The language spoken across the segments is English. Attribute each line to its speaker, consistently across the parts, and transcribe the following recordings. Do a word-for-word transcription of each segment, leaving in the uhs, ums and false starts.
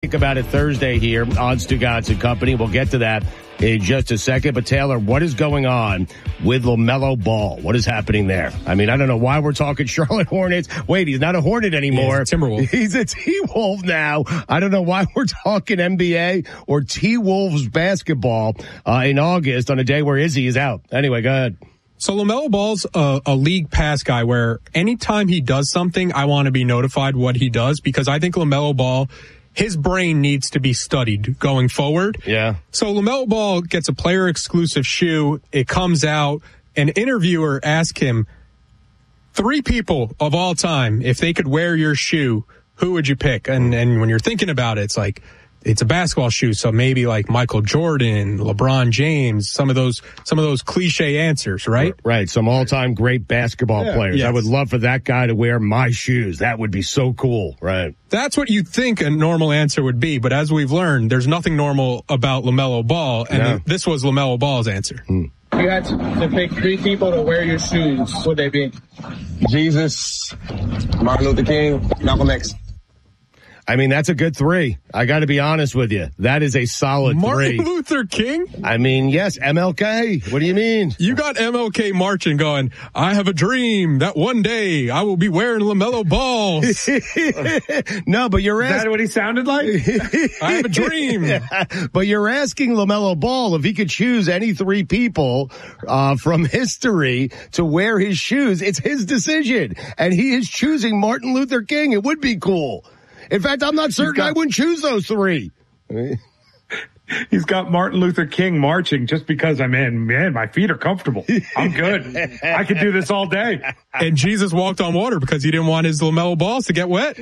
Speaker 1: Think About It Thursday here on Stugotz and Company. We'll get to that in just a second. But Taylor, what is going on with LaMelo Ball? What is happening there? I mean, I don't know why we're talking Charlotte Hornets. Wait, he's not a Hornet anymore.
Speaker 2: He's a Timberwolf.
Speaker 1: He's a T-Wolf now. I don't know why we're talking N B A or T-Wolves basketball uh, in August on a day where Izzy is out. Anyway, go ahead.
Speaker 2: So LaMelo Ball's a, a league pass guy where anytime he does something, I want to be notified what he does, because I think LaMelo Ball, his brain needs to be studied going forward.
Speaker 1: Yeah.
Speaker 2: So LaMelo Ball gets a player exclusive shoe. It comes out. An interviewer asked him, three people of all time, if they could wear your shoe, who would you pick? And, and when you're thinking about it, it's like, it's a basketball shoe, so maybe like Michael Jordan, LeBron James, some of those, some of those cliche answers, right?
Speaker 1: Right. Some all-time great basketball yeah, players. Yes. I would love for that guy to wear my shoes. That would be so cool, right?
Speaker 2: That's what you think a normal answer would be, but as we've learned, there's nothing normal about LaMelo Ball, and no. this was LaMelo Ball's answer.
Speaker 1: Hmm.
Speaker 3: You had to pick three people to wear your shoes. Who would they be?
Speaker 4: Jesus, Martin Luther King, Malcolm X.
Speaker 1: I mean, that's a good three. I got to be honest with you. That is a solid
Speaker 2: Martin
Speaker 1: three.
Speaker 2: Martin Luther King?
Speaker 1: I mean, yes, M L K. What do you mean?
Speaker 2: You got M L K marching going, I have a dream that one day I will be wearing LaMelo balls.
Speaker 1: No, but you're asking.
Speaker 5: Is that what he sounded like?
Speaker 2: I have a dream.
Speaker 1: Yeah. But you're asking LaMelo Ball if he could choose any three people uh from history to wear his shoes. It's his decision. And he is choosing Martin Luther King. It would be cool. In fact, I'm not certain got, I wouldn't choose those three.
Speaker 5: He's got Martin Luther King marching just because I'm in. Man, my feet are comfortable. I'm good. I could do this all day.
Speaker 2: And Jesus walked on water because he didn't want his LaMelo balls to get wet.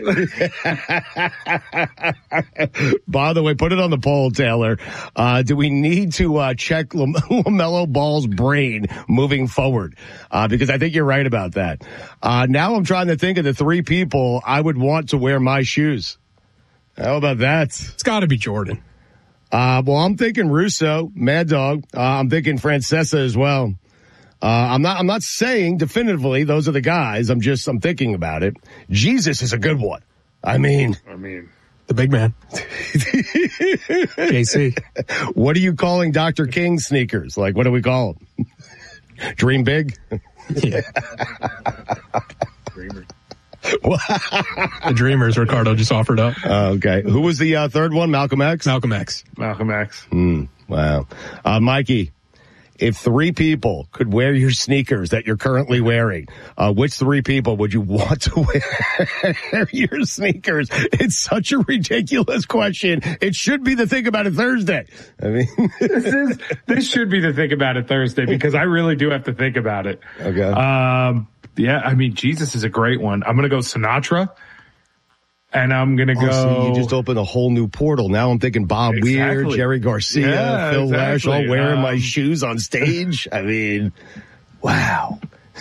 Speaker 1: By the way, put it on the poll, Taylor. Uh, do we need to uh, check Lam- LaMelo Ball's brain moving forward? Uh, because I think you're right about that. Uh, now I'm trying to think of the three people I would want to wear my shoes. How about that?
Speaker 2: It's got to be Jordan.
Speaker 1: Uh, well, I'm thinking Russo, Mad Dog. Uh, I'm thinking Francesa as well. Uh, I'm not, I'm not saying definitively those are the guys. I'm just, I'm thinking about it. Jesus is a good one. I mean,
Speaker 5: I mean,
Speaker 2: the big man. J C.
Speaker 1: What are you calling Doctor King sneakers? Like, what do we call them? Dream big?
Speaker 2: Yeah.
Speaker 5: Dreamer.
Speaker 2: The Dreamers, Ricardo just offered up.
Speaker 1: Uh, okay. Who was the uh, third one? Malcolm X?
Speaker 2: Malcolm X.
Speaker 5: Malcolm X.
Speaker 1: Mm, wow. Uh, Mikey, if three people could wear your sneakers that you're currently wearing, uh, which three people would you want to wear your sneakers? It's such a ridiculous question. It should be the Think About It Thursday. I mean,
Speaker 5: this is, this should be the Think About It Thursday because I really do have to think about it.
Speaker 1: Okay.
Speaker 5: Um, Yeah, I mean, Jesus is a great one. I'm going to go Sinatra, and I'm going to go...
Speaker 1: Oh, see, you just opened a whole new portal. Now I'm thinking Bob
Speaker 5: Exactly.
Speaker 1: Weir, Jerry Garcia,
Speaker 5: yeah,
Speaker 1: Phil
Speaker 5: exactly.
Speaker 1: Lesh, all wearing
Speaker 5: um,
Speaker 1: my shoes on stage. I mean, wow.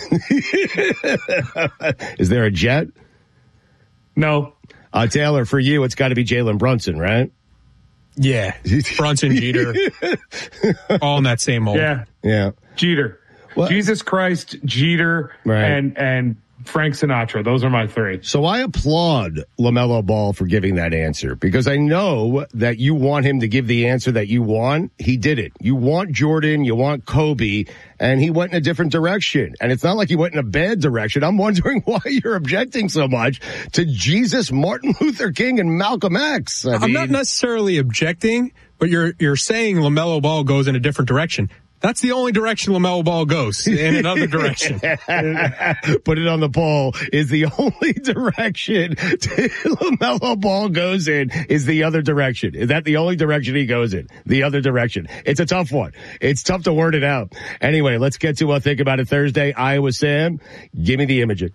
Speaker 1: Is there a jet?
Speaker 5: No.
Speaker 1: Uh, Taylor, for you, it's got to be Jalen Brunson, right?
Speaker 2: Yeah. Brunson, Jeter. All in that same mold.
Speaker 5: Yeah.
Speaker 1: Yeah.
Speaker 5: Jeter. What? Jesus Christ, Jeter,
Speaker 1: right.
Speaker 5: and and Frank Sinatra. Those are my three.
Speaker 1: So I applaud LaMelo Ball for giving that answer because I know that you want him to give the answer that you want. He did it. You want Jordan, you want Kobe, and he went in a different direction. And it's not like he went in a bad direction. I'm wondering why you're objecting so much to Jesus, Martin Luther King, and Malcolm X. I
Speaker 2: I'm
Speaker 1: mean,
Speaker 2: not necessarily objecting, but you're you're saying LaMelo Ball goes in a different direction. That's the only direction LaMelo Ball goes, in another direction.
Speaker 1: Put it on the poll. Is the only direction LaMelo Ball goes in is the other direction. Is that the only direction he goes in? The other direction. It's a tough one. It's tough to word it out. Anyway, let's get to uh, Think About It Thursday. Iowa Sam, give me the imaging.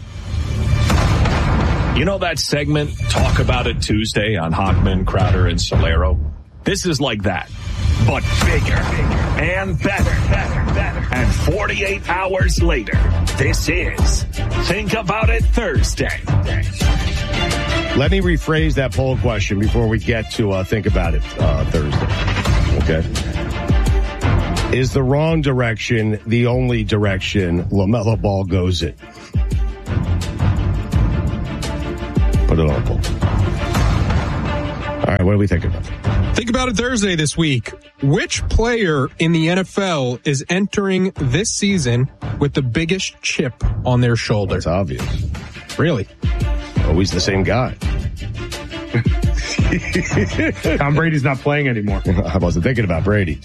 Speaker 6: You know that segment, Talk About It Tuesday on Hockman, Crowder, and Solero? This is like that, but bigger, bigger and better, better, better. And forty-eight hours later, this is Think About It Thursday.
Speaker 1: Let me rephrase that poll question before we get to uh, Think About It uh, Thursday. Okay. Is the wrong direction the only direction LaMelo Ball goes in? Put it on a poll. All right, what are we thinking about?
Speaker 2: Think about it Thursday this week. Which player in the N F L is entering this season with the biggest chip on their shoulder?
Speaker 1: It's obvious.
Speaker 2: Really?
Speaker 1: Always the same guy.
Speaker 5: Tom Brady's not playing anymore.
Speaker 1: I wasn't thinking about Brady.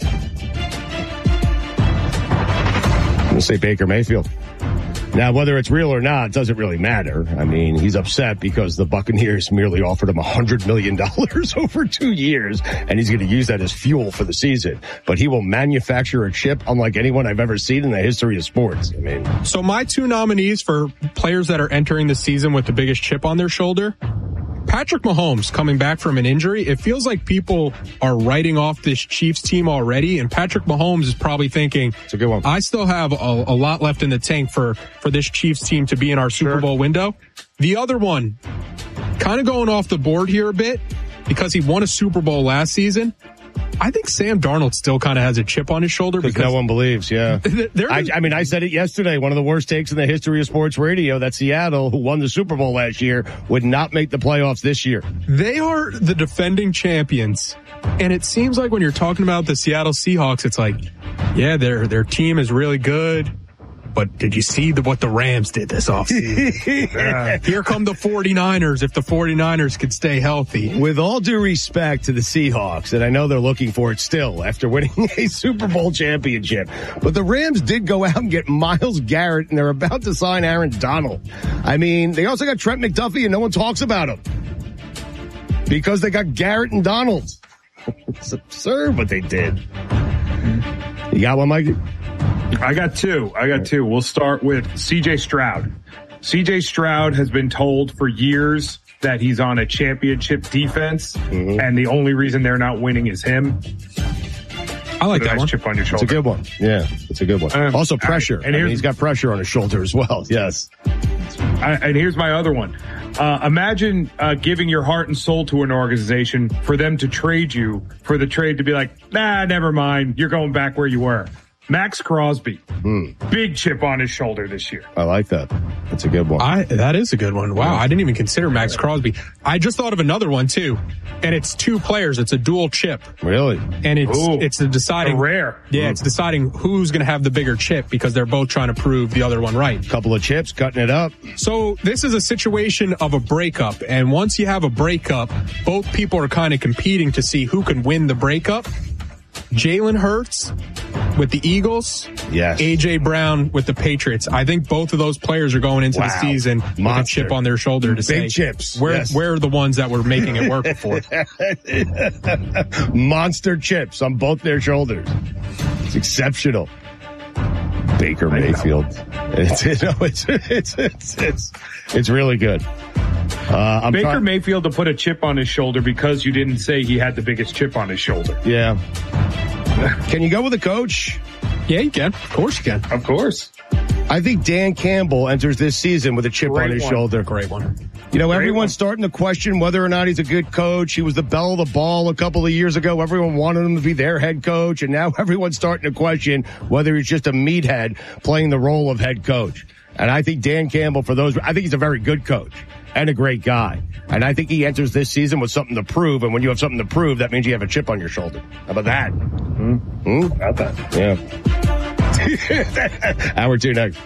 Speaker 1: I'm going to say Baker Mayfield. Now, whether it's real or not doesn't really matter. I mean, he's upset because the Buccaneers merely offered him one hundred million dollars over two years, and he's going to use that as fuel for the season. But he will manufacture a chip unlike anyone I've ever seen in the history of sports. I mean,
Speaker 2: so my two nominees for players that are entering the season with the biggest chip on their shoulder, Patrick Mahomes coming back from an injury. It feels like people are writing off this Chiefs team already, and Patrick Mahomes is probably thinking,
Speaker 1: it's a good one.
Speaker 2: I still have a, a lot left in the tank for, for this Chiefs team to be in our Super
Speaker 5: Sure.
Speaker 2: Bowl window. The other one, kind of going off the board here a bit, because he won a Super Bowl last season. I think Sam Darnold still kind of has a chip on his shoulder
Speaker 1: because
Speaker 2: because
Speaker 1: no one believes, yeah.
Speaker 2: there
Speaker 1: I,
Speaker 2: is-
Speaker 1: I mean, I said it yesterday. One of the worst takes in the history of sports radio that Seattle, who won the Super Bowl last year, would not make the playoffs this year.
Speaker 2: They are the defending champions. And it seems like when you're talking about the Seattle Seahawks, it's like, yeah, their their team is really good. But did you see the, what the Rams did this offseason? uh, here come the 49ers if the 49ers could stay healthy.
Speaker 1: With all due respect to the Seahawks, and I know they're looking for it still after winning a Super Bowl championship, but the Rams did go out and get Myles Garrett, and they're about to sign Aaron Donald. I mean, they also got Trent McDuffie, and no one talks about him because they got Garrett and Donald. It's absurd what they did. You got one, Mikey?
Speaker 5: I got two. I got two. We'll start with C J Stroud. C J Stroud has been told for years that he's on a championship defense, mm-hmm. and the only reason they're not winning is him.
Speaker 2: I like
Speaker 5: Put a
Speaker 2: that
Speaker 5: nice
Speaker 2: one.
Speaker 5: Chip on your shoulder.
Speaker 1: It's a good one. Yeah, it's a good one.
Speaker 5: Um,
Speaker 1: also pressure.
Speaker 5: Right. And
Speaker 1: I mean, he's got pressure on his shoulder as well. Yes.
Speaker 5: I, and here's my other one. Uh, imagine uh, giving your heart and soul to an organization for them to trade you, for the trade to be like, nah, never mind. You're going back where you were. Max Crosby, mm. big chip on his shoulder this year.
Speaker 1: I like that. That's a good one.
Speaker 2: I, that is a good one. Wow, I didn't even consider Max Crosby. I just thought of another one too, and it's two players. It's a dual chip.
Speaker 1: Really?
Speaker 2: And it's
Speaker 5: Ooh,
Speaker 2: it's a deciding
Speaker 5: rare.
Speaker 2: Yeah, mm. it's deciding who's going to have the bigger chip because they're both trying to prove the other one right.
Speaker 1: Couple of chips, cutting it up.
Speaker 2: So this is a situation of a breakup, and once you have a breakup, both people are kind of competing to see who can win the breakup. Jalen Hurts with the Eagles,
Speaker 1: yes.
Speaker 2: A J Brown with the Patriots. I think both of those players are going into
Speaker 1: wow.
Speaker 2: the season
Speaker 1: Monster.
Speaker 2: with a chip on their shoulder to
Speaker 1: Big
Speaker 2: say,
Speaker 1: chips.
Speaker 2: Where,
Speaker 1: yes.
Speaker 2: where are the ones that were making it work before?
Speaker 1: Monster chips on both their shoulders. It's exceptional. Baker Mayfield. It's, you know, it's, it's, it's, it's, it's really good. Uh, I'm
Speaker 5: Baker
Speaker 1: try-
Speaker 5: Mayfield to put a chip on his shoulder because you didn't say he had the biggest chip on his shoulder.
Speaker 1: Yeah. Can you go with a coach?
Speaker 2: Yeah, you can. Of course you can.
Speaker 5: Of course.
Speaker 1: I think Dan Campbell enters this season with a chip
Speaker 5: Great
Speaker 1: on his
Speaker 5: one.
Speaker 1: shoulder.
Speaker 2: Great one.
Speaker 1: You know,
Speaker 5: Great
Speaker 1: everyone's
Speaker 5: one.
Speaker 1: starting to question whether or not he's a good coach. He was the belle of the ball a couple of years ago. Everyone wanted him to be their head coach, and now everyone's starting to question whether he's just a meathead playing the role of head coach. And I think Dan Campbell, for those, I think he's a very good coach and a great guy. And I think he enters this season with something to prove. And when you have something to prove, that means you have a chip on your shoulder. How about that? Hmm? Hmm?
Speaker 5: About that.
Speaker 1: Yeah. Hour two next.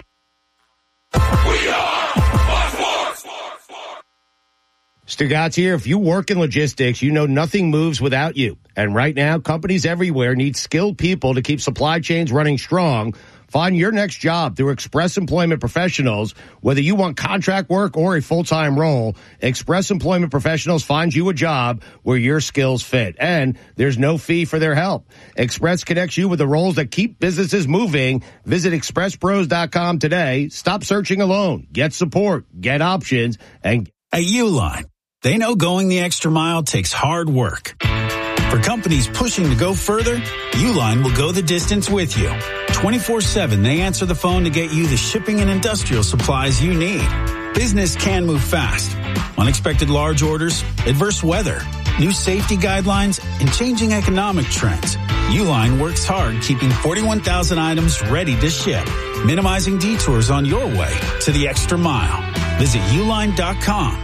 Speaker 1: Stugatz here. If you work in logistics, you know nothing moves without you. And right now, companies everywhere need skilled people to keep supply chains running strong. Find your next job through Express Employment Professionals. Whether you want contract work or a full-time role, Express Employment Professionals finds you a job where your skills fit. And there's no fee for their help. Express connects you with the roles that keep businesses moving. Visit express pros dot com today. Stop searching alone. Get support. Get options. And
Speaker 7: at Uline, they know going the extra mile takes hard work. For companies pushing to go further, Uline will go the distance with you. twenty-four seven, they answer the phone to get you the shipping and industrial supplies you need. Business can move fast. Unexpected large orders, adverse weather, new safety guidelines, and changing economic trends. Uline works hard keeping forty-one thousand items ready to ship, minimizing detours on your way to the extra mile. Visit uline dot com.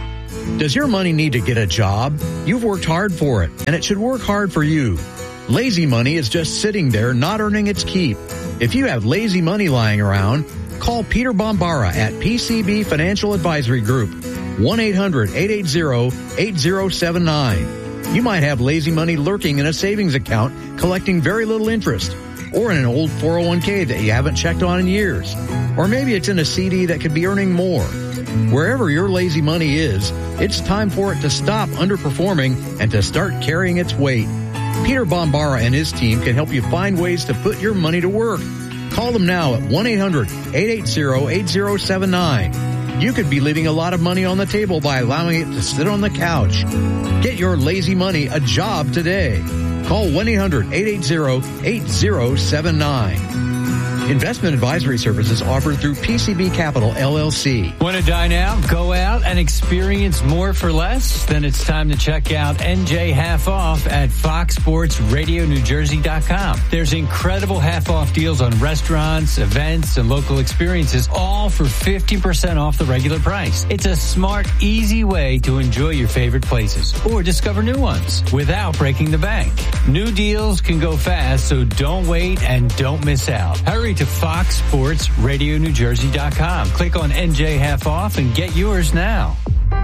Speaker 8: Does your money need to get a job? You've worked hard for it, and it should work hard for you. Lazy money is just sitting there not earning its keep. If you have lazy money lying around, call Peter Bombara at P C B Financial Advisory Group, one eight hundred eight eight zero eight zero seven nine. You might have lazy money lurking in a savings account collecting very little interest, or in an old four oh one k that you haven't checked on in years. Or maybe it's in a C D that could be earning more. Wherever your lazy money is, it's time for it to stop underperforming and to start carrying its weight. Peter Bombara and his team can help you find ways to put your money to work. Call them now at one eight hundred eight eight zero eight zero seven nine. You could be leaving a lot of money on the table by allowing it to sit on the couch. Get your lazy money a job today. Call one eight hundred eight eight zero eight zero seven nine. Investment advisory services offered through P C B Capital, L L C.
Speaker 9: Want to dine out, go out, and experience more for less? Then it's time to check out N J Half Off at fox sports radio new jersey dot com. There's incredible half-off deals on restaurants, events, and local experiences, all for fifty percent off the regular price. It's a smart, easy way to enjoy your favorite places or discover new ones without breaking the bank. New deals can go fast, so don't wait and don't miss out. Hurry to fox sports radio new jersey dot com. Click on N J Half Off and get yours now.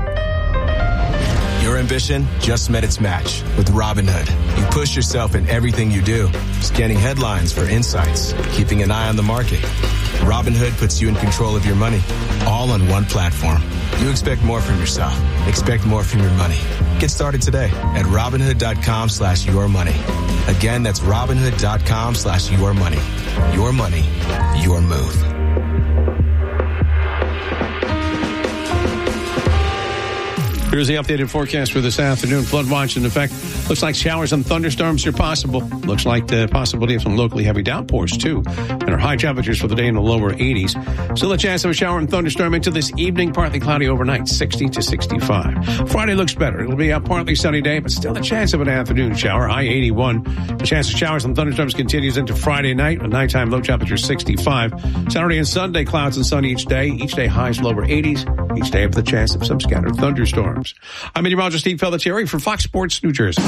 Speaker 10: Your ambition just met its match with Robinhood. You push yourself in everything you do, scanning headlines for insights, keeping an eye on the market. Robinhood puts you in control of your money, all on one platform. You expect more from yourself. Expect more from your money. Get started today at Robinhood.com slash your money. Again, that's Robinhood.com slash your money. Your money, your move.
Speaker 11: Here's the updated forecast for this afternoon. Flood watch in effect. Looks like showers and thunderstorms are possible. Looks like the possibility of some locally heavy downpours, too. And our high temperatures for the day in the lower eighties. Still a chance of a shower and thunderstorm into this evening. Partly cloudy overnight, sixty to sixty-five. Friday looks better. It'll be a partly sunny day, but still a chance of an afternoon shower. High eighty-one. The chance of showers and thunderstorms continues into Friday night. A nighttime low temperature sixty-five. Saturday and Sunday, clouds and sun each day. Each day highs lower eighties. Each day with the chance of some scattered thunderstorms. I'm meteorologist Steve Pelletieri for Fox Sports New Jersey.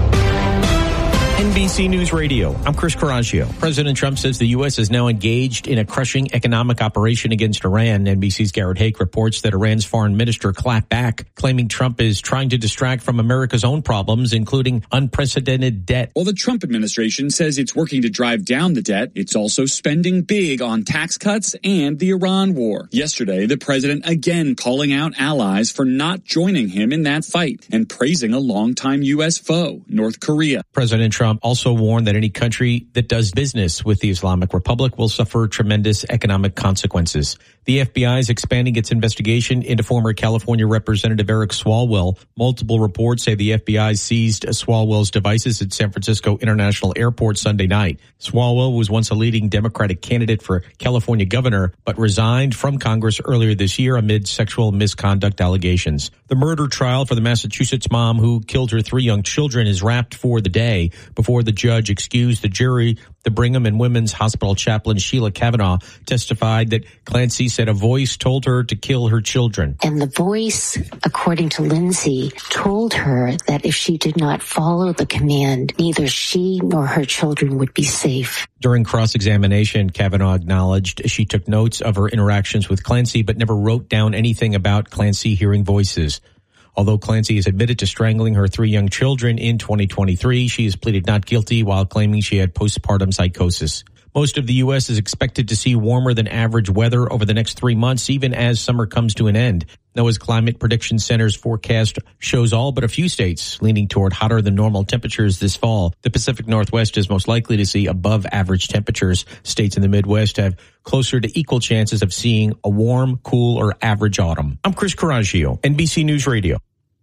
Speaker 12: N B C News Radio. I'm Chris Coraggio. President Trump says the U S is now engaged in a crushing economic operation against Iran. N B C's Garrett Haake reports that Iran's foreign minister clapped back, claiming Trump is trying to distract from America's own problems, including unprecedented debt.
Speaker 13: While the Trump administration says it's working to drive down the debt, it's also spending big on tax cuts and the Iran war. Yesterday, the president again calling out allies for not joining him in that fight and praising a longtime U S foe, North Korea.
Speaker 12: President Trump also warned that any country that does business with the Islamic Republic will suffer tremendous economic consequences. The F B I is expanding its investigation into former California Representative Eric Swalwell. Multiple reports say the F B I seized Swalwell's devices at San Francisco International Airport Sunday night. Swalwell was once a leading Democratic candidate for California governor, but resigned from Congress earlier this year amid sexual misconduct allegations. The murder trial for the Massachusetts mom who killed her three young children is wrapped for the day before the judge excused the jury. The Brigham and Women's Hospital chaplain Sheila Kavanaugh testified that Clancy said a voice told her to kill her children.
Speaker 14: And the voice, according to Lindsay, told her that if she did not follow the command, neither she nor her children would be safe.
Speaker 12: During cross-examination, Kavanaugh acknowledged she took notes of her interactions with Clancy, but never wrote down anything about Clancy hearing voices. Although Clancy has admitted to strangling her three young children in twenty twenty-three, she has pleaded not guilty while claiming she had postpartum psychosis. Most of the U S is expected to see warmer than average weather over the next three months, even as summer comes to an end. NOAA's Climate Prediction Center's forecast shows all but a few states leaning toward hotter than normal temperatures this fall. The Pacific Northwest is most likely to see above average temperatures. States in the Midwest have closer to equal chances of seeing a warm, cool, or average autumn. I'm Chris Coraggio, N B C News Radio.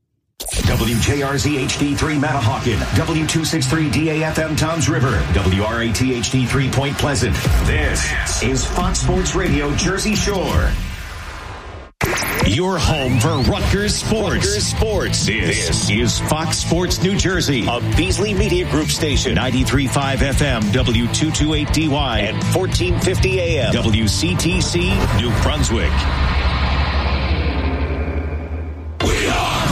Speaker 15: W J R Z H D three Matahawkin, W two sixty-three D A F M Toms River, W R A T H D three Point Pleasant. This is Fox Sports Radio Jersey Shore. Your home for Rutgers sports. Rutgers sports. This, this is Fox Sports New Jersey, a Beasley Media Group station, ninety-three point five F M, W two twenty-eight D Y, and fourteen fifty A M, W C T C, New Brunswick. We are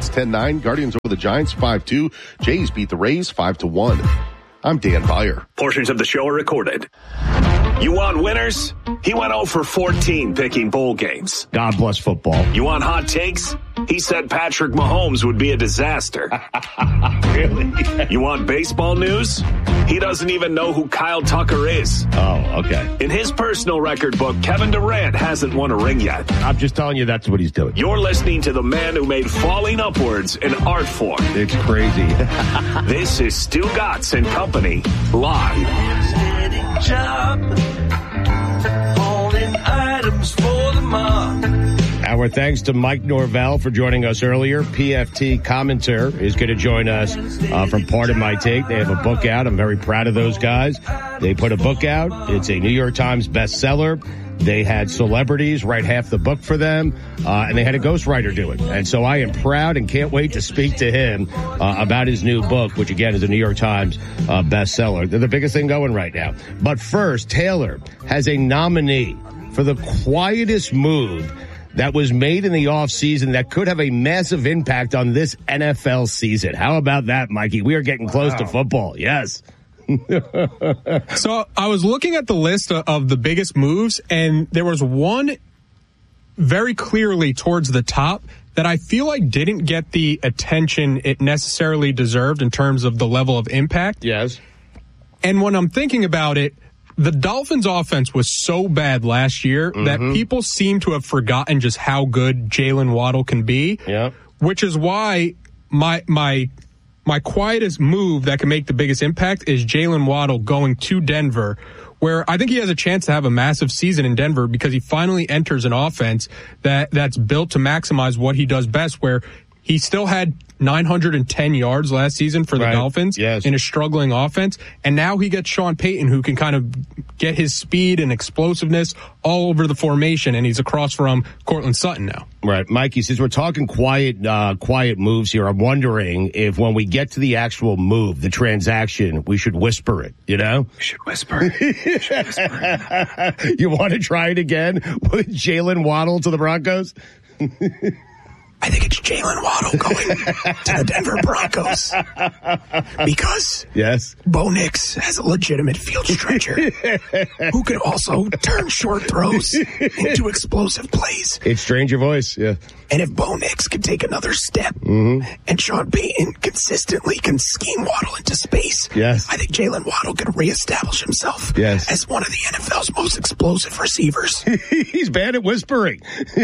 Speaker 16: ten nine. Guardians over the Giants five two. Jays beat the Rays five to one. I'm Dan Beyer.
Speaker 6: Portions of the show are recorded. You want winners? He went oh for fourteen picking bowl games.
Speaker 1: God bless football.
Speaker 6: You want hot takes? He said Patrick Mahomes would be a disaster.
Speaker 1: Really?
Speaker 6: You want baseball news? He doesn't even know who Kyle Tucker is.
Speaker 1: Oh, okay.
Speaker 6: In his personal record book, Kevin Durant hasn't won a ring yet.
Speaker 1: I'm just telling you that's what he's doing.
Speaker 6: You're listening to the man who made falling upwards an art form.
Speaker 1: It's crazy.
Speaker 6: This is Stu Gatz and Company, live.
Speaker 17: Job, holding items for the mob.
Speaker 1: Our thanks to Mike Norvell for joining us earlier. P F T Commenter is going to join us uh, from Part of My Take. They have a book out. I'm very proud of those guys. They put a book out. It's a New York Times bestseller. They had celebrities write half the book for them, uh, and they had a ghostwriter do it. And so I am proud and can't wait to speak to him uh, about his new book, which, again, is a New York Times uh, bestseller. They're the biggest thing going right now. But first, Taylor has a nominee for the quietest move that was made in the offseason that could have a massive impact on this N F L season. How about that, Mikey? We are getting close wow. to football. Yes.
Speaker 2: So I was looking at the list of the biggest moves, and there was one very clearly towards the top that I feel like didn't get the attention it necessarily deserved in terms of the level of impact.
Speaker 1: Yes.
Speaker 2: And when I'm thinking about it, the Dolphins offense was so bad last year mm-hmm. that people seem to have forgotten just how good Jalen Waddle can be.
Speaker 1: Yeah.
Speaker 2: Which is why my my my quietest move that can make the biggest impact is Jalen Waddle going to Denver, where I think he has a chance to have a massive season in Denver because he finally enters an offense that that's built to maximize what he does best, where he still had nine hundred ten yards last season for the
Speaker 1: right.
Speaker 2: Dolphins
Speaker 1: yes.
Speaker 2: in a struggling offense. And now he gets Sean Payton, who can kind of get his speed and explosiveness all over the formation. And he's across from Cortland Sutton now.
Speaker 1: Right. Mikey, since we're talking quiet, uh, quiet moves here, I'm wondering if when we get to the actual move, the transaction, we should whisper it, you know?
Speaker 5: We should whisper it. We should whisper it.
Speaker 1: You want to try it again with Jalen Waddle to the Broncos?
Speaker 18: I think it's Jalen Waddle going to the Denver Broncos because
Speaker 1: yes,
Speaker 18: Bo Nix has a legitimate field stretcher who can also turn short throws into explosive plays.
Speaker 1: It's strange your voice, yeah.
Speaker 18: And if Bo Nix can take another step
Speaker 1: mm-hmm.
Speaker 18: and Sean Payton consistently can scheme Waddle into space,
Speaker 1: yes.
Speaker 18: I think Jalen Waddle can reestablish himself
Speaker 1: yes.
Speaker 18: as one of the N F L's most explosive receivers.
Speaker 1: He's bad at whispering.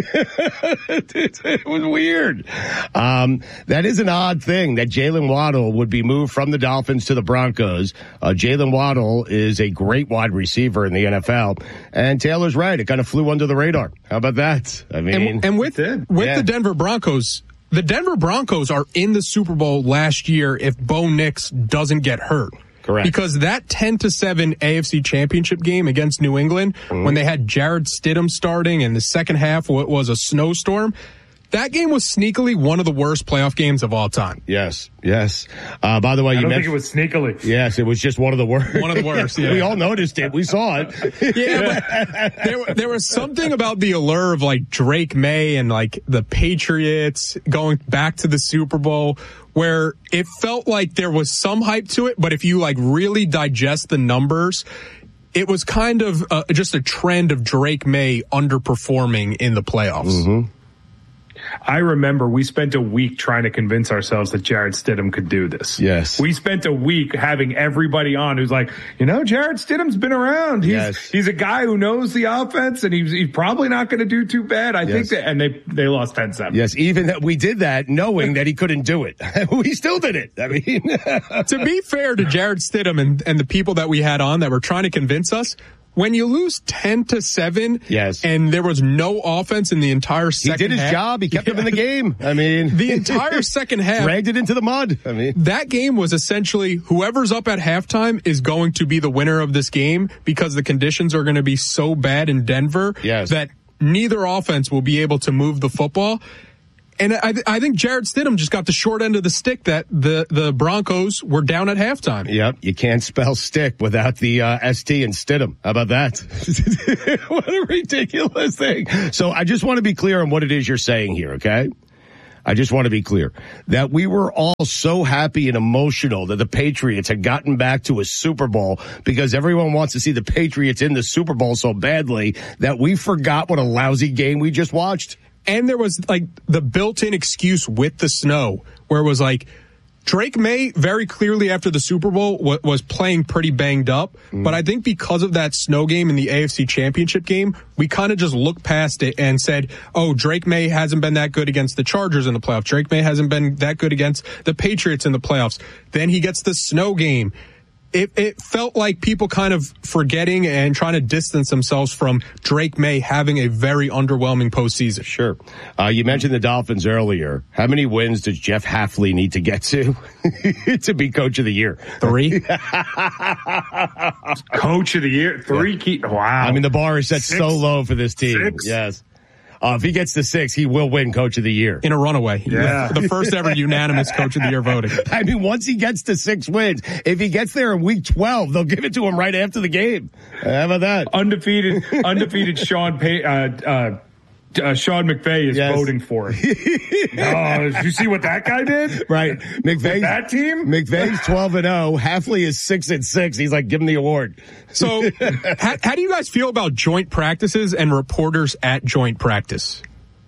Speaker 1: It was weird. Um, that is an odd thing that Jalen Waddle would be moved from the Dolphins to the Broncos. Uh, Jalen Waddle is a great wide receiver in the N F L. And Taylor's right. It kind of flew under the radar. How about that? I mean,
Speaker 2: and, and with, with
Speaker 1: yeah.
Speaker 2: the Denver Broncos, the Denver Broncos are in the Super Bowl last year if Bo Nix doesn't get hurt.
Speaker 1: Correct.
Speaker 2: Because that ten to seven A F C Championship game against New England, mm-hmm. when they had Jarrett Stidham starting and the second half was a snowstorm, that game was sneakily one of the worst playoff games of all time.
Speaker 1: Yes, yes. Uh, by the way,
Speaker 5: I
Speaker 1: you
Speaker 5: don't
Speaker 1: mentioned
Speaker 5: think it was sneakily.
Speaker 1: Yes, it was just one of the worst.
Speaker 2: One of the worst. Yeah.
Speaker 1: We all noticed it. We saw it.
Speaker 2: Yeah, but there, there was something about the allure of like Drake May and like the Patriots going back to the Super Bowl where it felt like there was some hype to it, but if you like really digest the numbers, it was kind of uh, just a trend of Drake May underperforming in the playoffs.
Speaker 1: Mm-hmm.
Speaker 5: I remember we spent a week trying to convince ourselves that Jarrett Stidham could do this.
Speaker 1: Yes.
Speaker 5: We spent a week having everybody on who's like, you know, Jarrett Stidham's been around. He's,
Speaker 1: yes.
Speaker 5: he's a guy who knows the offense and he's, he's probably not going to do too bad. I yes. think that, and they, they lost ten seven.
Speaker 1: Yes. Even that we did that knowing that he couldn't do it. We still did it. I mean,
Speaker 2: to be fair to Jarrett Stidham and, and the people that we had on that were trying to convince us, when you lose ten to seven,
Speaker 1: yes.
Speaker 2: and there was no offense in the entire second half.
Speaker 1: He did his
Speaker 2: half,
Speaker 1: job. He kept yeah. them in the game. I mean,
Speaker 2: the entire second half
Speaker 1: dragged it into the mud. I mean,
Speaker 2: that game was essentially whoever's up at halftime is going to be the winner of this game because the conditions are going to be so bad in Denver
Speaker 1: yes.
Speaker 2: that neither offense will be able to move the football. And I, th- I think Jarrett Stidham just got the short end of the stick that the, the Broncos were down at halftime.
Speaker 1: Yep. You can't spell stick without the uh, S T in Stidham. How about that? What a ridiculous thing. So I just want to be clear on what it is you're saying here, okay? I just want to be clear that we were all so happy and emotional that the Patriots had gotten back to a Super Bowl because everyone wants to see the Patriots in the Super Bowl so badly that we forgot what a lousy game we just watched.
Speaker 2: And there was like the built-in excuse with the snow where it was like, Drake May very clearly after the Super Bowl w- was playing pretty banged up, mm. but I think because of that snow game in the A F C Championship game, we kind of just looked past it and said, oh, Drake May hasn't been that good against the Chargers in the playoffs. Drake May hasn't been that good against the Patriots in the playoffs. Then he gets the snow game. It, it felt like people kind of forgetting and trying to distance themselves from Drake May having a very underwhelming postseason.
Speaker 1: Sure. Uh, you mentioned the Dolphins earlier. How many wins does Jeff Hafley need to get to to be coach of the year?
Speaker 2: Three.
Speaker 5: Coach of the year? Three yeah. key. Wow.
Speaker 1: I mean, the bar is set
Speaker 5: Six.
Speaker 1: so low for this team.
Speaker 5: Six.
Speaker 1: Yes. Uh, if he gets to six, he will win Coach of the Year.
Speaker 2: In a runaway.
Speaker 5: Yeah.
Speaker 2: The, the first ever unanimous Coach of the Year voting.
Speaker 1: I mean, once he gets to six wins, if he gets there in week twelve, they'll give it to him right after the game. How about that?
Speaker 5: Undefeated, undefeated Sean Pay, uh, uh, Uh, Sean McVay is yes. voting for it. Oh, did you see what that guy did?
Speaker 1: Right. McVay.
Speaker 5: That team?
Speaker 1: McVay's twelve and oh. Hafley is six and six. He's like, give him the award.
Speaker 2: So how, how do you guys feel about joint practices and reporters at joint practice?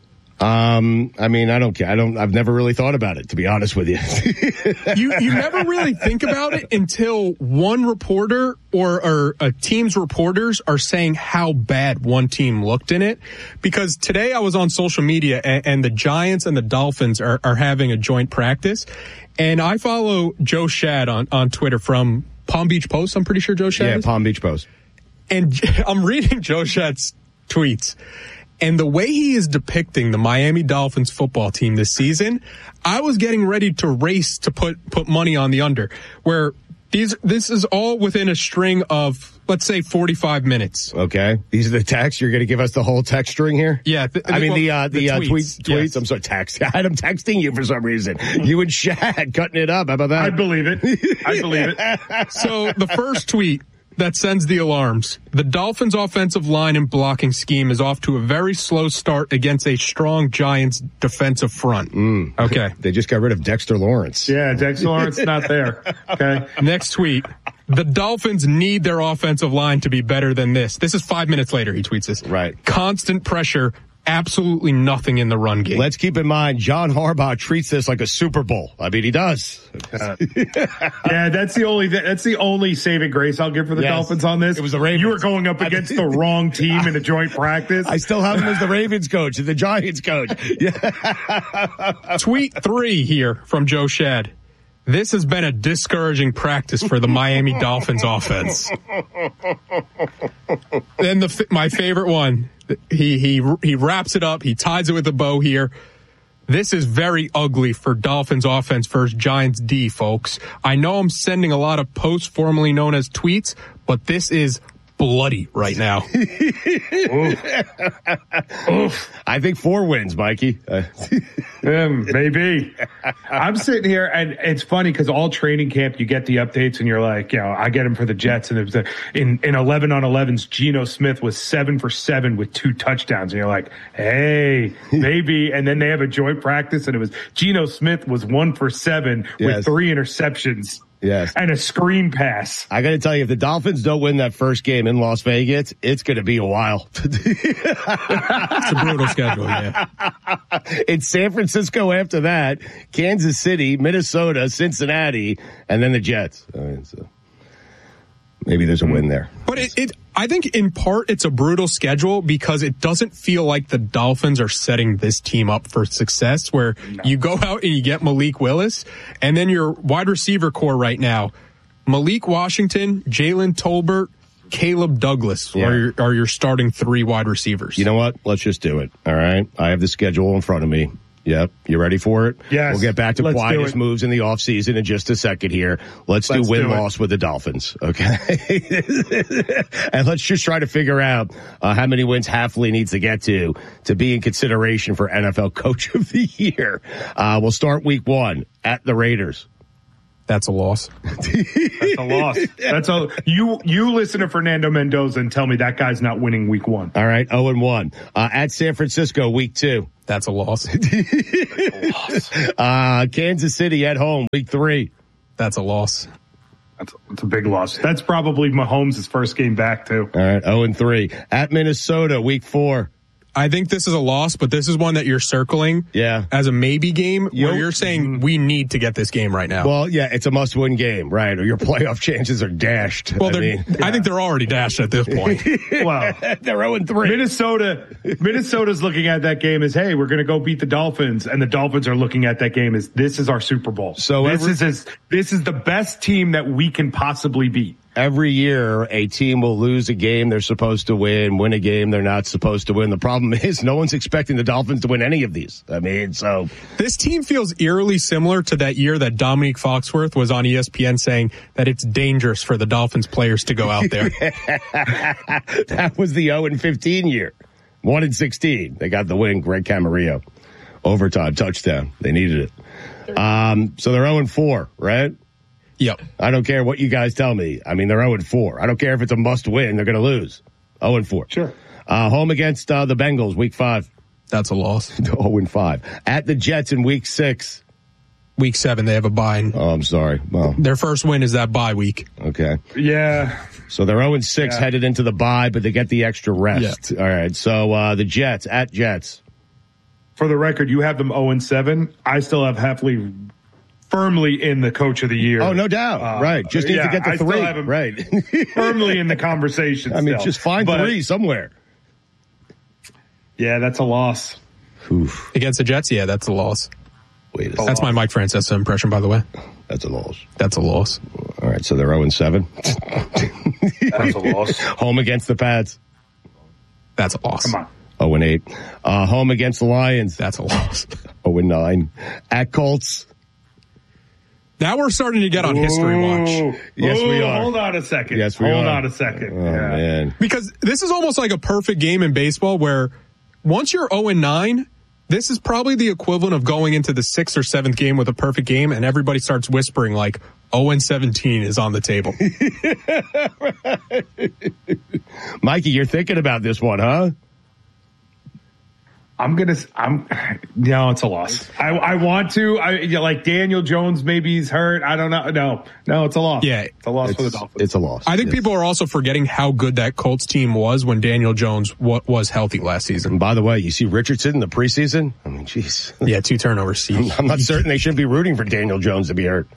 Speaker 1: Um, I mean, I don't care. I don't, I've never really thought about it, to be honest with you.
Speaker 2: you, you never really think about it until one reporter or, or a team's reporters are saying how bad one team looked in it. Because today I was on social media and, and the Giants and the Dolphins are, are having a joint practice. And I follow Joe Shad on, on Twitter from Palm Beach Post. I'm pretty sure Joe Shad
Speaker 1: Yeah,
Speaker 2: is.
Speaker 1: Palm Beach Post.
Speaker 2: And I'm reading Joe Shad's tweets. And the way he is depicting the Miami Dolphins football team this season, I was getting ready to race to put, put money on the under, where these, this is all within a string of, let's say, forty-five minutes.
Speaker 1: Okay. These are the texts. You're going to give us the whole text string here?
Speaker 2: Yeah.
Speaker 1: Th- I mean,
Speaker 2: well,
Speaker 1: the, uh, the,
Speaker 2: the
Speaker 1: uh,
Speaker 2: tweets.
Speaker 1: tweets, tweets. Yes. I'm sorry, text. I had him texting you for some reason. You and Shad cutting it up. How about that?
Speaker 5: I believe it. I believe it.
Speaker 2: So the first tweet that sends the alarms. The Dolphins' offensive line and blocking scheme is off to a very slow start against a strong Giants defensive front.
Speaker 1: Mm.
Speaker 2: Okay.
Speaker 1: They just got rid of Dexter Lawrence.
Speaker 5: Yeah, Dexter Lawrence not there. Okay.
Speaker 2: Next tweet. The Dolphins need their offensive line to be better than this. This is five minutes later, he tweets this.
Speaker 1: Right.
Speaker 2: Constant pressure. Absolutely nothing in the run game.
Speaker 1: Let's keep in mind, John Harbaugh treats this like a Super Bowl. I mean, he does.
Speaker 5: Uh, yeah, that's the only that's the only saving grace I'll give for the
Speaker 1: yes.
Speaker 5: Dolphins on this.
Speaker 1: It was the Ravens.
Speaker 5: You were going up against the wrong team in a joint practice.
Speaker 1: I still have him as the Ravens coach and the Giants coach.
Speaker 2: Tweet three here from Joe Shad. This has been a discouraging practice for the Miami Dolphins offense. Then the my favorite one. He he he wraps it up. He ties it with a bow here. This is very ugly for Dolphins offense versus Giants D, folks. I know I'm sending a lot of posts formerly known as tweets, but this is bloody right now.
Speaker 1: Oof. Oof. I think four wins, Mikey. Uh,
Speaker 5: um, maybe. I'm sitting here, and it's funny because all training camp you get the updates, and you're like, you know, I get them for the Jets, and it was a, in in eleven on elevens, Geno Smith was seven for seven with two touchdowns, and you're like, hey, maybe. And then they have a joint practice, and it was Geno Smith was one for seven
Speaker 1: yes.
Speaker 5: with three interceptions.
Speaker 1: Yes.
Speaker 5: And a screen pass.
Speaker 1: I got to tell you, if the Dolphins don't win that first game in Las Vegas, it's going to be a while.
Speaker 2: It's a brutal schedule, yeah.
Speaker 1: It's San Francisco after that, Kansas City, Minnesota, Cincinnati, and then the Jets. I mean, so maybe there's a win there.
Speaker 2: But it, it, I think in part it's a brutal schedule because it doesn't feel like the Dolphins are setting this team up for success where no. you go out and you get Malik Willis and then your wide receiver core right now, Malik Washington, Jalen Tolbert, Caleb Douglas yeah. are, your, are your starting three wide receivers.
Speaker 1: You know what? Let's just do it. All right. I have the schedule in front of me. Yep. You ready for it?
Speaker 5: Yes.
Speaker 1: We'll get back to
Speaker 5: Let's
Speaker 1: quietest moves in the offseason in just a second here. Let's, let's do win-loss with the Dolphins, okay? And let's just try to figure out uh, how many wins Hafley needs to get to to be in consideration for N F L Coach of the Year. Uh, we'll start week one at the Raiders.
Speaker 2: That's a loss.
Speaker 5: That's a loss. That's a you. You listen to Fernando Mendoza and tell me that guy's not winning week one.
Speaker 1: All right, oh and one uh, at San Francisco, week two.
Speaker 2: That's a loss.
Speaker 5: a loss.
Speaker 1: Uh, Kansas City at home, week three.
Speaker 2: That's a loss.
Speaker 5: That's, that's a big loss. That's probably Mahomes' first game back too.
Speaker 1: All right, oh and three at Minnesota, week four.
Speaker 2: I think this is a loss, but this is one that you're circling
Speaker 1: yeah.
Speaker 2: as a maybe game
Speaker 1: Yo,
Speaker 2: where you're saying we need to get this game right now.
Speaker 1: Well, yeah, it's a must-win game, right? Or your playoff chances are dashed.
Speaker 2: Well,
Speaker 1: I, mean,
Speaker 2: I think they're already dashed at this point.
Speaker 5: Well,
Speaker 1: they're oh and three.
Speaker 5: Minnesota, Minnesota's looking at that game as, hey, we're going to go beat the Dolphins, and the Dolphins are looking at that game as this is our Super Bowl.
Speaker 1: So
Speaker 5: this
Speaker 1: every,
Speaker 5: is as, this is the best team that we can possibly beat.
Speaker 1: Every year, a team will lose a game they're supposed to win, win a game they're not supposed to win. The problem is no one's expecting the Dolphins to win any of these. I mean, so.
Speaker 2: This team feels eerily similar to that year that Dominique Foxworth was on E S P N saying that it's dangerous for the Dolphins players to go out there.
Speaker 1: That was the oh and fifteen year. one and sixteen. They got the win, Greg Camarillo. Overtime, touchdown. They needed it. Um, so they're oh and four, right?
Speaker 2: Yep.
Speaker 1: I don't care what you guys tell me. I mean, they're oh and four. I don't care if it's a must win. They're going to lose. oh and four.
Speaker 5: Sure.
Speaker 1: Uh, home against uh, the Bengals, week five.
Speaker 2: That's a loss.
Speaker 1: oh and five. At the Jets in week six.
Speaker 2: Week seven, they have a bye.
Speaker 1: Oh, I'm sorry. Well,
Speaker 2: their first win is that bye week.
Speaker 1: Okay.
Speaker 5: Yeah.
Speaker 1: So they're oh and six yeah. headed into the bye, but they get the extra rest. Yeah. All right. So uh, the Jets at Jets.
Speaker 5: For the record, you have them oh and seven. I still have Hafley firmly in the coach of the year.
Speaker 1: Oh, no doubt. Uh, right. Just need
Speaker 5: yeah,
Speaker 1: to get the
Speaker 5: I
Speaker 1: three.
Speaker 5: Still have him
Speaker 1: right.
Speaker 5: firmly in the conversation.
Speaker 1: I mean,
Speaker 5: still.
Speaker 1: just find
Speaker 5: but,
Speaker 1: three somewhere.
Speaker 5: Yeah, that's a loss.
Speaker 1: Oof.
Speaker 2: Against the Jets, yeah, that's a loss.
Speaker 1: Wait a
Speaker 2: That's
Speaker 1: loss.
Speaker 2: my Mike Francesa impression, by the way.
Speaker 1: That's a loss.
Speaker 2: That's a loss.
Speaker 1: All right, so they're oh and seven.
Speaker 5: That's a loss.
Speaker 1: Home against the Pats.
Speaker 2: That's a loss.
Speaker 5: Come on.
Speaker 1: oh and eight. Uh, home against the Lions.
Speaker 2: That's a loss.
Speaker 1: oh and nine. At Colts.
Speaker 2: Now we're starting to get on history watch.
Speaker 1: Yes,
Speaker 5: Ooh,
Speaker 1: we are.
Speaker 5: Hold on a second.
Speaker 1: Yes, we
Speaker 5: hold
Speaker 1: are.
Speaker 5: on a second.
Speaker 1: Oh,
Speaker 5: yeah.
Speaker 1: man.
Speaker 2: Because this is almost like a perfect game in baseball where once you're oh and nine, this is probably the equivalent of going into the sixth or seventh game with a perfect game and everybody starts whispering like oh and seventeen is on the table.
Speaker 1: Mikey, you're thinking about this one, huh?
Speaker 5: I'm gonna. I'm. No, it's a loss. I. I want to. I you know, like Daniel Jones. Maybe he's hurt. I don't know. No. No, it's a loss.
Speaker 2: Yeah,
Speaker 5: it's a loss
Speaker 1: it's,
Speaker 5: for the Dolphins.
Speaker 1: It's a loss.
Speaker 2: I think
Speaker 1: yes.
Speaker 2: people are also forgetting how good that Colts team was when Daniel Jones w- was healthy last season.
Speaker 1: And by the way, you see Richardson in the preseason. I mean, jeez.
Speaker 2: Yeah, two turnovers.
Speaker 1: I'm, I'm not certain they should be rooting for Daniel Jones to be hurt.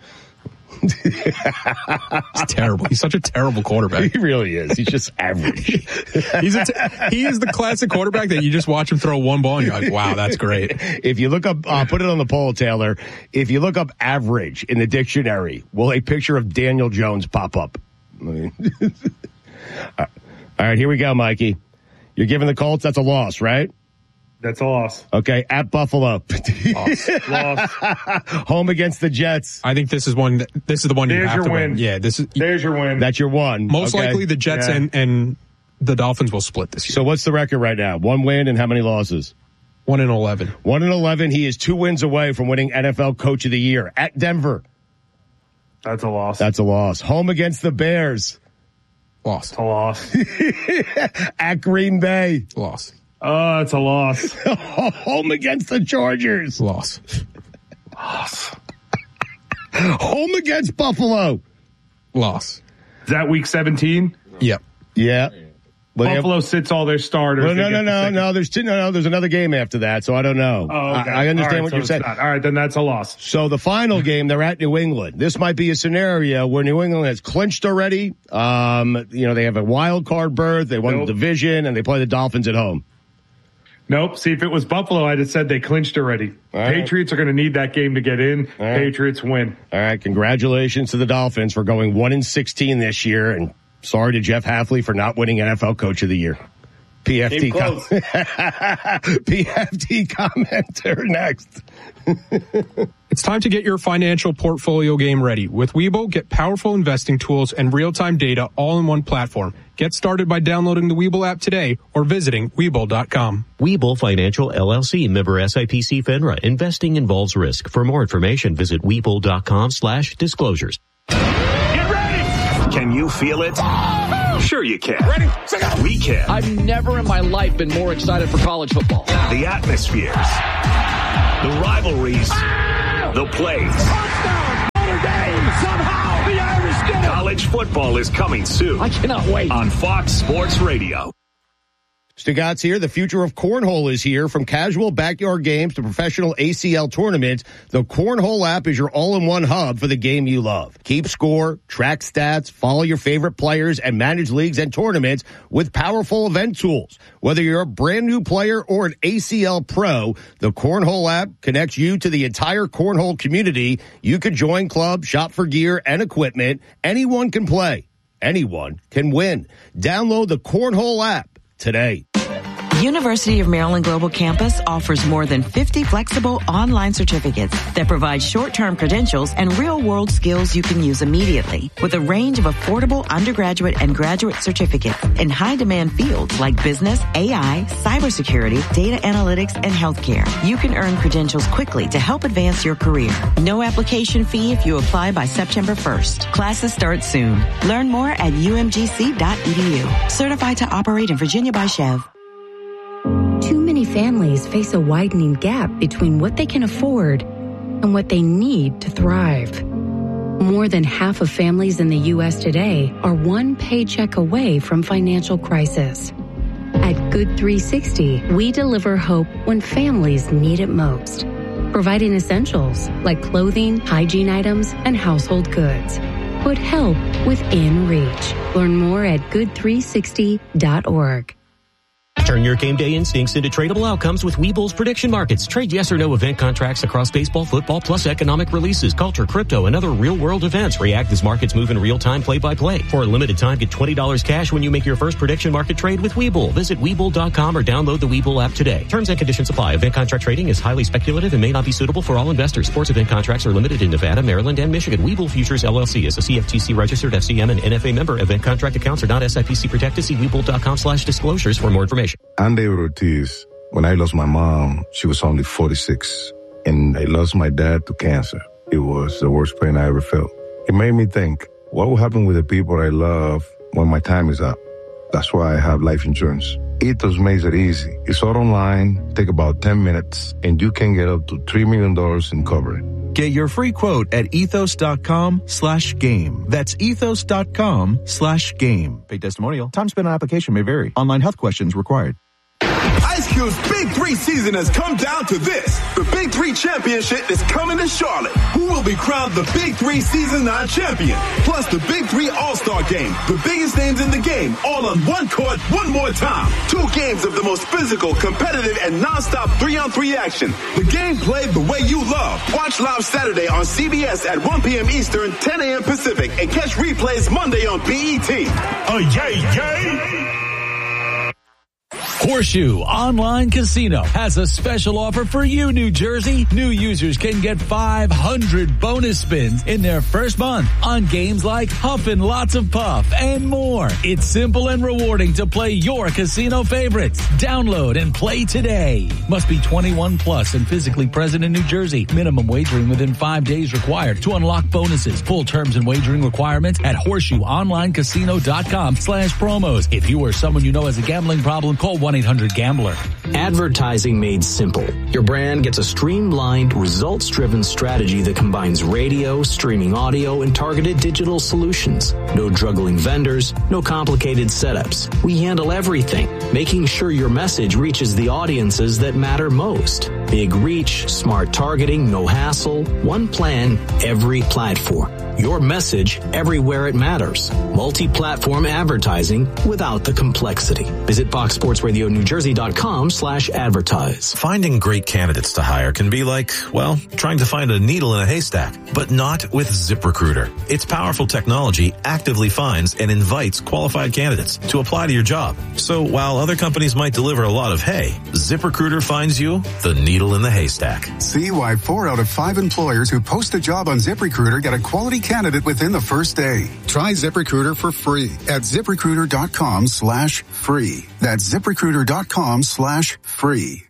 Speaker 2: He's terrible. He's such a terrible quarterback.
Speaker 1: He really is. He's just average.
Speaker 2: He's a t- he is the classic quarterback that you just watch him throw one ball and you're like, wow, that's great.
Speaker 1: If you look up, uh, put it on the poll, Taylor. If you look up average in the dictionary, will a picture of Daniel Jones pop up? I mean, all right, here we go, Mikey. You're giving the Colts. That's a loss, right?
Speaker 5: That's a loss.
Speaker 1: Okay, at Buffalo.
Speaker 5: Loss. Loss.
Speaker 1: Home against the Jets.
Speaker 2: I think this is one. That, this is the one you
Speaker 5: There's
Speaker 2: have
Speaker 5: your
Speaker 2: to
Speaker 5: win.
Speaker 2: win. Yeah, this is.
Speaker 5: There's your win.
Speaker 1: That's your one.
Speaker 2: Most
Speaker 1: okay.
Speaker 2: likely the Jets
Speaker 5: Yeah.
Speaker 2: and, and the Dolphins will split this year.
Speaker 1: So what's the record right now? One win and how many losses?
Speaker 2: One and eleven.
Speaker 1: One and eleven. He is two wins away from winning N F L Coach of the Year at Denver.
Speaker 5: That's a loss.
Speaker 1: That's a loss. Home against the Bears.
Speaker 2: Loss.
Speaker 5: It's a loss.
Speaker 1: At Green Bay.
Speaker 2: Loss.
Speaker 5: Oh, it's a loss.
Speaker 1: Home against the Chargers.
Speaker 2: Loss.
Speaker 5: Loss.
Speaker 1: Home against Buffalo.
Speaker 2: Loss.
Speaker 5: Is that week seventeen?
Speaker 2: Yep.
Speaker 1: Yeah. But
Speaker 5: Buffalo
Speaker 1: have,
Speaker 5: sits all their starters.
Speaker 1: well, no, no, no, the no. There's two, no, no. There's another game after that, so I don't know.
Speaker 5: Oh, okay.
Speaker 1: I, I understand
Speaker 5: right,
Speaker 1: what
Speaker 5: so
Speaker 1: you're saying.
Speaker 5: Not. All right, then that's a loss.
Speaker 1: So the final game, they're at New England. This might be a scenario where New England has clinched already. Um, you know, they have a wild card berth. They won
Speaker 5: Nope.
Speaker 1: the division, and they play the Dolphins at home.
Speaker 5: Nope. See, if it was Buffalo, I'd have said they clinched already.
Speaker 1: All right.
Speaker 5: Patriots are going to need that game to get in.
Speaker 1: All right.
Speaker 5: Patriots win.
Speaker 1: All right, congratulations to the Dolphins for going one and sixteen this year, and sorry to Jeff Hafley for not winning N F L Coach of the Year. P F T com- P F T commenter next.
Speaker 2: It's time to get your financial portfolio game ready. With Webull, get powerful investing tools and real-time data all in one platform. Get started by downloading the Webull app today or visiting Webull dot com.
Speaker 19: Webull Financial L L C, member S I P C FINRA. Investing involves risk. For more information, visit Webull dot com slash disclosures.
Speaker 6: Get ready! Can you feel it? Sure you can.
Speaker 17: Ready?
Speaker 6: We can.
Speaker 20: I've never in my life been more excited for college football.
Speaker 6: The atmospheres, the rivalries, the plays.
Speaker 17: Touchdown! Notre Dame! Somehow the Irish get it!
Speaker 6: College football is coming soon.
Speaker 20: I cannot wait.
Speaker 6: On Fox Sports Radio.
Speaker 1: Stugatz here. The future of cornhole is here. From casual backyard games to professional A C L tournaments, the Cornhole app is your all-in-one hub for the game you love. Keep score, track stats, follow your favorite players, and manage leagues and tournaments with powerful event tools. Whether you're a brand new player or an A C L pro, the Cornhole app connects you to the entire cornhole community. You can join clubs, shop for gear and equipment. Anyone can play. Anyone can win. Download the Cornhole app today.
Speaker 21: University of Maryland Global Campus offers more than fifty flexible online certificates that provide short-term credentials and real-world skills you can use immediately, with a range of affordable undergraduate and graduate certificates in high-demand fields like business, A I, cybersecurity, data analytics, and healthcare. You can earn credentials quickly to help advance your career. No application fee if you apply by September first. Classes start soon. Learn more at U M G C dot E D U. Certified to operate in Virginia by Chev.
Speaker 22: Too many families face a widening gap between what they can afford and what they need to thrive. More than half of families in the U S today are one paycheck away from financial crisis. At Good three sixty, we deliver hope when families need it most, providing essentials like clothing, hygiene items, and household goods. Put help within reach. Learn more at good three sixty dot org.
Speaker 19: Turn your game day instincts into tradable outcomes with Webull's prediction markets. Trade yes or no event contracts across baseball, football, plus economic releases, culture, crypto, and other real-world events. React as markets move in real time, play-by-play. For a limited time, get twenty dollars cash when you make your first prediction market trade with Webull. Visit Webull dot com or download the Webull app today. Terms and conditions apply. Event contract trading is highly speculative and may not be suitable for all investors. Sports event contracts are limited in Nevada, Maryland, and Michigan. Webull Futures L L C is a C F T C registered F C M and N F A member. Event contract accounts are not S I P C protected. See Webull dot com slash disclosures for more information.
Speaker 23: I'm David Ortiz. When I lost my mom, she was only forty-six, and I lost my dad to cancer. It was the worst pain I ever felt. It made me think, what will happen with the people I love when my time is up? That's why I have life insurance. Ethos makes it easy. It's all online, take about ten minutes, and you can get up to three million dollars in coverage.
Speaker 24: Get your free quote at ethos dot com slash game. That's ethos dot com slash game. Paid testimonial. Time spent on application may vary. Online health questions required.
Speaker 25: Ice Cube's Big Three season has come down to this. The Big Three Championship is coming to Charlotte. Who will be crowned the Big Three Season nine champion? Plus the Big Three All-Star Game. The biggest names in the game, all on one court, one more time. Two games of the most physical, competitive, and non-stop three-on-three action. The game played the way you love. Watch live Saturday on C B S at one p.m. Eastern, ten a.m. Pacific, and catch replays Monday on B E T. Oh, yay, yay!
Speaker 26: Horseshoe Online Casino has a special offer for you, New Jersey. New users can get five hundred bonus spins in their first month on games like Huffin' Lots of Puff and more. It's simple and rewarding to play your casino favorites. Download and play today. Must be twenty-one plus and physically present in New Jersey. Minimum wagering within five days required to unlock bonuses. Full terms and wagering requirements at horseshoe online casino dot com slash promos. If you or someone you know has a gambling problem, call one eight hundred gambler.
Speaker 27: Advertising made simple. Your brand gets a streamlined, results-driven strategy that combines radio, streaming audio, and targeted digital solutions. No juggling vendors, no complicated setups. We handle everything, making sure your message reaches the audiences that matter most. Big reach, smart targeting, no hassle, one plan, every platform. Your message everywhere it matters. Multi-platform advertising without the complexity. Visit fox sports radio new jersey dot com slash advertise.
Speaker 28: Finding great candidates to hire can be like, well, trying to find a needle in a haystack, but not with ZipRecruiter. Its powerful technology actively finds and invites qualified candidates to apply to your job. So while other companies might deliver a lot of hay, ZipRecruiter finds you the needle needle in the haystack.
Speaker 3: See why four out of five employers who post a job on ZipRecruiter get a quality candidate within the first day. Try ZipRecruiter for free at ZipRecruiter.com slash free. That's ZipRecruiter.com slash free.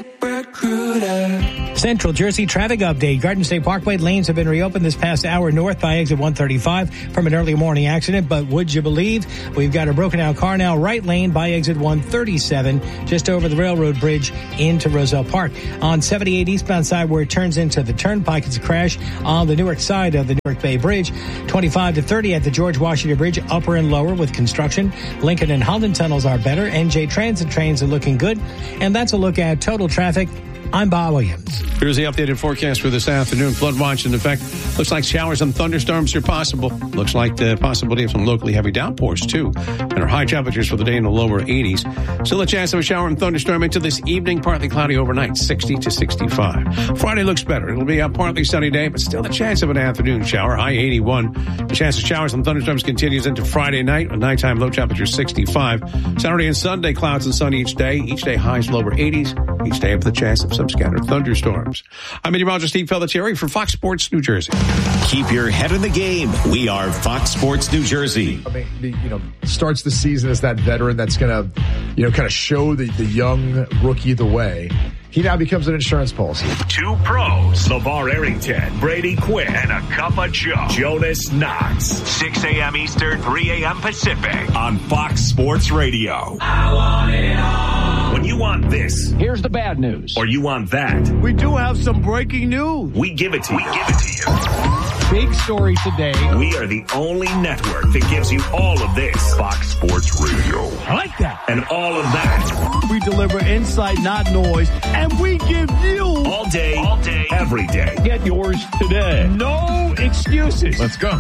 Speaker 4: ZipRecruiter. Central Jersey traffic update. Garden State Parkway lanes have been reopened this past hour north by exit one thirty-five from an early morning accident. But would you believe we've got a broken out car now right lane by exit one thirty-seven just over the railroad bridge into Roselle Park. On seventy-eight eastbound side where it turns into the turnpike, it's a crash on the Newark side of the Newark Bay Bridge. twenty-five to thirty at the George Washington Bridge, upper and lower with construction. Lincoln and Holland tunnels are better. N J Transit trains are looking good. And that's a look at total traffic. I'm Bob Williams.
Speaker 7: Here's the updated forecast for this afternoon. Flood watch in effect. Looks like showers and thunderstorms are possible. Looks like the possibility of some locally heavy downpours, too. And our high temperatures for the day in the lower eighties. Still a chance of a shower and thunderstorm into this evening. Partly cloudy overnight, sixty to sixty-five. Friday looks better. It'll be a partly sunny day, but still a chance of an afternoon shower. High eighty-one. The chance of showers and thunderstorms continues into Friday night. A nighttime low temperature sixty-five. Saturday and Sunday, clouds and sun each day. Each day highs lower eighties. Each day with a chance of some scattered thunderstorms. I'm meteorologist Steve Pelletieri for Fox Sports New Jersey.
Speaker 15: Keep your head in the game. We are Fox Sports New Jersey.
Speaker 8: I mean, the, you know, starts the season as that veteran that's going to, you know, kind of show the, the young rookie the way. He now becomes an insurance policy.
Speaker 6: Two pros, LeVar Arrington, Brady Quinn, and a cup of Joe, Jonas Knox. six a.m. Eastern, three a.m. Pacific on Fox Sports Radio. I want it all. When you want this,
Speaker 20: here's the bad news.
Speaker 6: Or you want that,
Speaker 20: we do have some breaking news.
Speaker 6: We give it to you. We give it to you.
Speaker 20: Big story today.
Speaker 6: We are the only network that gives you all of this. Fox Sports Radio.
Speaker 20: I like that.
Speaker 6: And all of that.
Speaker 20: We deliver insight, not noise. And we give you
Speaker 6: all day, all day, every day.
Speaker 20: Get yours today. No excuses.
Speaker 7: Let's go.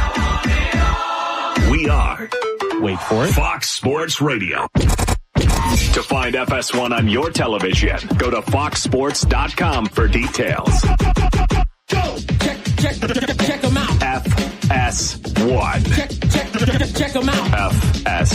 Speaker 6: We are.
Speaker 20: Wait for it.
Speaker 6: Fox Sports Radio. To find F S one on your television, go to fox sports dot com for details.
Speaker 20: Go. Check, check, check, check them out.
Speaker 6: F S one.
Speaker 20: Check, check, check, check them out.
Speaker 6: F S